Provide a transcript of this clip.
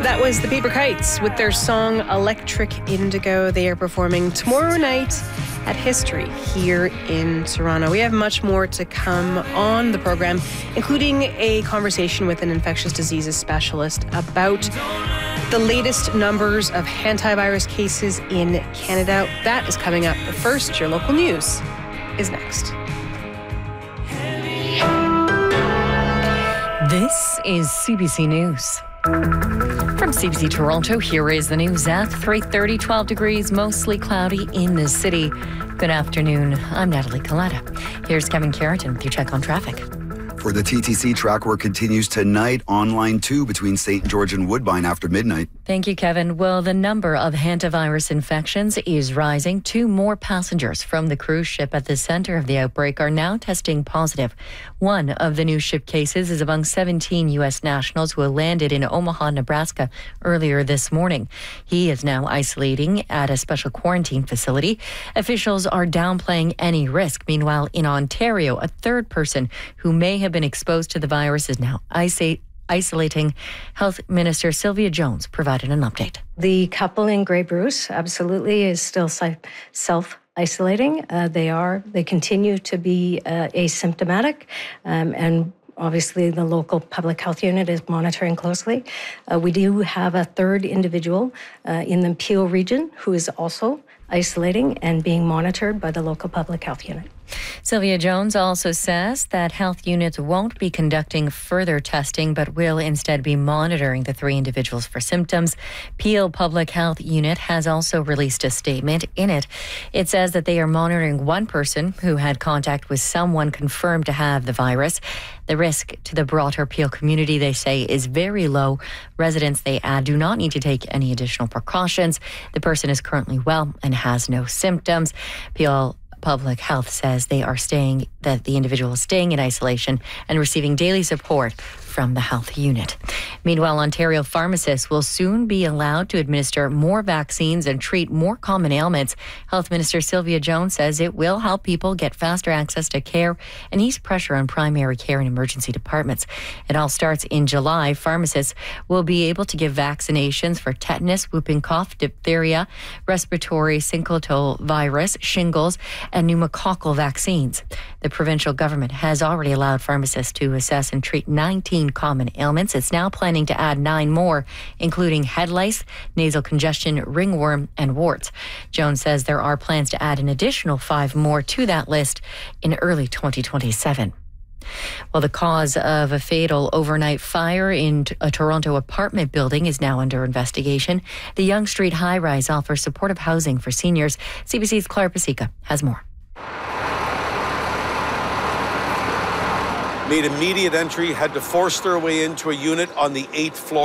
That was the Paper Kites with their song Electric Indigo. They are performing tomorrow night at History here in Toronto. We have much more to come on the program, including a conversation with an infectious diseases specialist about the latest numbers of hantavirus cases in Canada. That is coming up. But first, your local news is next. This is CBC News. From CBC Toronto, here is the news at 3:30, 12 degrees, mostly cloudy in the city. Good afternoon. I'm Natalie Coletta. Here's Kevin Carrington with your check on traffic. For the TTC, track work continues tonight on Line 2 between St. George and Woodbine after midnight. Thank you, Kevin. Well, the number of hantavirus infections is rising. 2 more passengers from the cruise ship at the center of the outbreak are now testing positive. One of the new ship cases is among 17 U.S. nationals who landed in Omaha, Nebraska earlier this morning. He is now isolating at a special quarantine facility. Officials are downplaying any risk. Meanwhile, in Ontario, a third person who may have been exposed to the virus is now isolating. Health Minister Sylvia Jones provided an update. The couple in Grey Bruce absolutely is still self-isolating. They continue to be asymptomatic, and obviously the local public health unit is monitoring closely. We do have a third individual in the Peel region who is also isolating and being monitored by the local public health unit. Sylvia Jones also says that health units won't be conducting further testing, but will instead be monitoring the 3 individuals for symptoms. Peel Public Health Unit has also released a statement. In it, it says that they are monitoring one person who had contact with someone confirmed to have the virus. The risk to the broader Peel community, they say, is very low. Residents, they add, do not need to take any additional precautions. The person is currently well and has no symptoms. Peel Public Health says that the individual is staying in isolation and receiving daily support from the health unit. Meanwhile, Ontario pharmacists will soon be allowed to administer more vaccines and treat more common ailments. Health Minister Sylvia Jones says it will help people get faster access to care and ease pressure on primary care and emergency departments. It all starts in July. Pharmacists will be able to give vaccinations for tetanus, whooping cough, diphtheria, respiratory syncytial virus, shingles, and pneumococcal vaccines. The provincial government has already allowed pharmacists to assess and treat 19 common ailments. It's now planning to add 9 more, including head lice, nasal congestion, ringworm, and warts. Jones says there are plans to add an additional 5 more to that list in early 2027. Well, the cause of a fatal overnight fire in a Toronto apartment building is now under investigation. The Yonge Street high-rise offers supportive housing for seniors. CBC's Claire Pasica has more. Made immediate entry, had to force their way into a unit on the 8th floor.